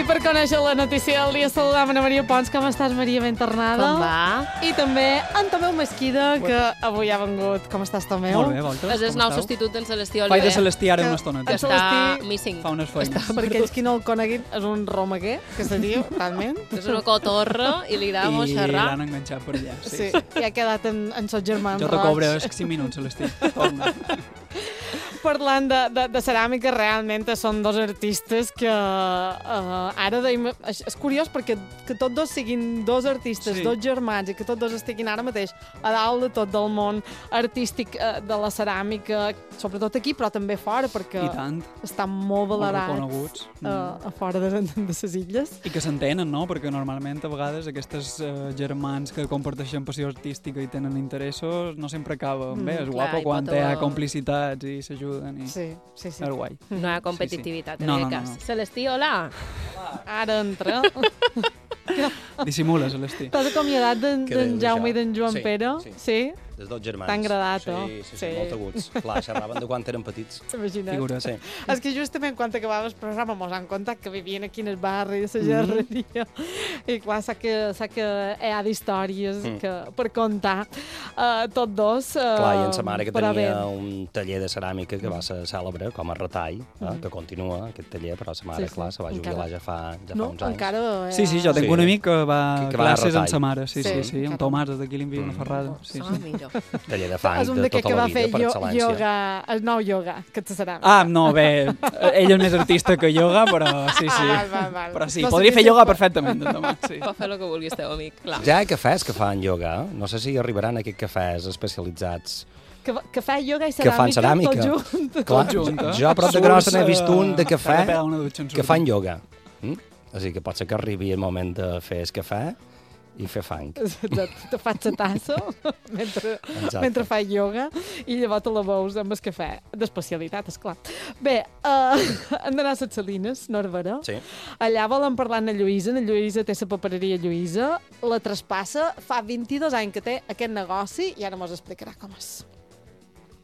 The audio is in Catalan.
per conèixer la notícia del dia saludam a Maria Pons. Com estàs, Maria? Ben tornada. Com va? I també en Tomeu Mesquida, que avui ha vengut. Com estàs, Tomeu? Molt bé, Voltes. És el nou substitut del Celestí Oliver. Faig de Celestí ara una estona. Que està missing. Fa unes feines. Per aquells qui no el coneguin, és un romaguer, que se diu, realment. És una cotorra i li agrada molt I xerrar. l'han enganxat per allà. Sí, i ha quedat en sos germans Jo te cobres 5 minuts, Celestí. Torna. Parlant de ceràmica, realment són dos artistes que ara deim... És curiós perquè que tots dos siguin dos artistes, Sí. dos germans, i que tots dos estiguin ara mateix a dalt de tot del món artístic de la ceràmica, sobretot aquí, però també fora, perquè I tant. estan molt Molt valorats reconeguts. a fora de les illes. I que s'entenen, no? Perquè normalment a vegades aquests germans que comparteixen passió artística i tenen interessos no sempre acaben bé. És clar, guapo hi quan pot hi ha haver- complicitats i s'ajuden. I... Sí, sí, sí. És guai. No hi ha competitivitat en No, aquest no, cas. no. Celestí, hola. Ara entra. Dissimula, Celestí. T'has acomiadat d'en Què dius, Jaume i això? d'en Joan Sí, Pere? sí. Sí? Dels dos germans. T'ha agradat, sí, oh? Sí, Sí. molt aguts. Clar, xerraven de quan eren petits. Imagina't. Figura't. Sí. És que justament quan acabava el programa mos han contat que vivien aquí en el barri de la gerreria i clar, sa que hi ha d'històries per contar tots dos. Clar, i en sa mare que però tenia bé. un taller de ceràmica que va ser cèlebre com a retall, que continua aquest taller, però sa mare, Sí, sí. clar, se va jubilar Encara. ja fa No, uns anys. encara... Sí, sí, jo tinc Sí. un amic que va Que va a classes amb retall. sa mare. Sí, Sí, sí, sí. encara. Amb Tomàs, d'aquí li envia una ferrada. Sí, Ah, sí. mira. Taller de fang És un de d'aquest tota que la va vida, fer per excel·lència. yoga, el nou yoga, que et serà. Ah, no, bé, ell és més artista que yoga, però sí, sí. val. Però sí, No podria fer sabia yoga si- perfectament, en Tomàs, sí. Pot fer el que vulguis, teu amic. Clar. Ja hi ha cafès que fan yoga. No sé si arribaran aquests cafès especialitzats Que fa yoga i que fan ceràmica, ceràmica. tot junt. Clar, junt, eh? jo a prop de Surts, Grossa n'he vist un de t'ha de cafè pegar una dutxa en que surts. fan yoga. Així que pot ser que arribi el moment de fer el cafè i fer fang. Te faig la tassa Exacte. mentre fa yoga i llavors te la veus amb el cafè d'especialitat, esclar. Bé, hem d'anar a les Salines, Norbera. Sí. Allà volen parlar amb la Lluïsa. La Lluïsa té la papereria Lluïsa. La traspassa. Fa 22 anys que té aquest negoci i ara mos explicarà com és.